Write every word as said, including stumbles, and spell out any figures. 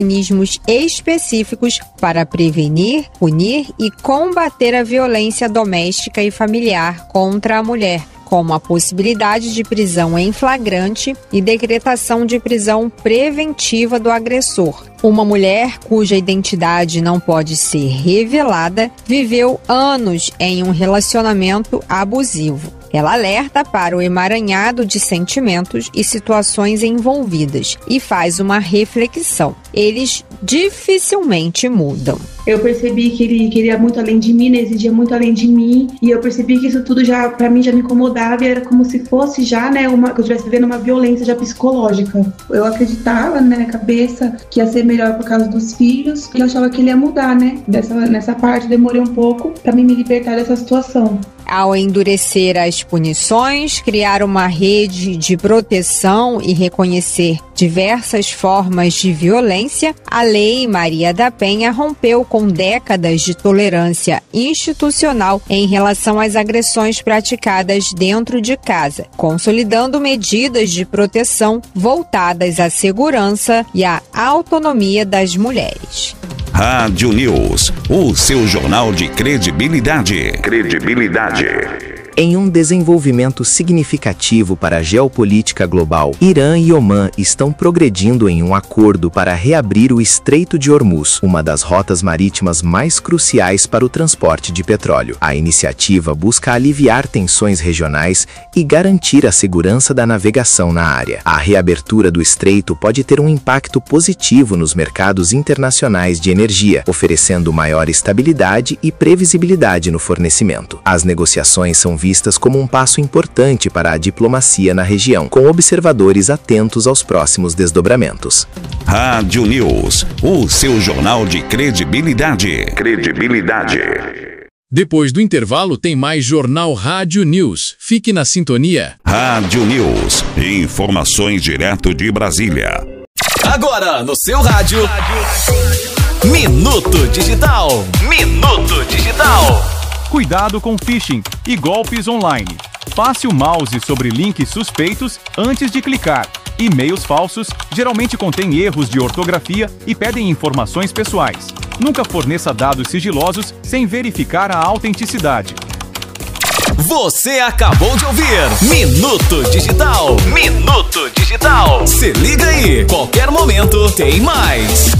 mecanismos específicos para prevenir, punir e combater a violência doméstica e familiar contra a mulher, como a possibilidade de prisão em flagrante e decretação de prisão preventiva do agressor. Uma mulher cuja identidade não pode ser revelada viveu anos em um relacionamento abusivo. Ela alerta para o emaranhado de sentimentos e situações envolvidas e faz uma reflexão. Eles dificilmente mudam. Eu percebi que ele queria muito além de mim, né? Exigia muito além de mim, e eu percebi que isso tudo já, pra mim, já me incomodava, e era como se fosse já, né, uma, que eu estivesse vivendo uma violência já psicológica. Eu acreditava, né, na cabeça que ia ser melhor por causa dos filhos, e eu achava que ele ia mudar, né? Dessa, nessa parte, demorei um pouco pra mim me libertar dessa situação. Ao endurecer as punições, criar uma rede de proteção e reconhecer diversas formas de violência, a Lei Maria da Penha rompeu com décadas de tolerância institucional em relação às agressões praticadas dentro de casa, consolidando medidas de proteção voltadas à segurança e à autonomia das mulheres. Rádio News, o seu jornal de credibilidade. Credibilidade. Em um desenvolvimento significativo para a geopolítica global, Irã e Omã estão progredindo em um acordo para reabrir o Estreito de Hormuz, uma das rotas marítimas mais cruciais para o transporte de petróleo. A iniciativa busca aliviar tensões regionais e garantir a segurança da navegação na área. A reabertura do estreito pode ter um impacto positivo nos mercados internacionais de energia, oferecendo maior estabilidade e previsibilidade no fornecimento. As negociações são vistas como um passo importante para a diplomacia na região, com observadores atentos aos próximos desdobramentos. Rádio News, o seu jornal de credibilidade. Credibilidade. Depois do intervalo tem mais Jornal Rádio News. Fique na sintonia. Rádio News, informações direto de Brasília. Agora no seu rádio, Minuto Digital. Minuto Digital. Cuidado com phishing e golpes online. Passe o mouse sobre links suspeitos antes de clicar. E-mails falsos geralmente contêm erros de ortografia e pedem informações pessoais. Nunca forneça dados sigilosos sem verificar a autenticidade. Você acabou de ouvir Minuto Digital. Minuto Digital. Se liga aí, qualquer momento tem mais.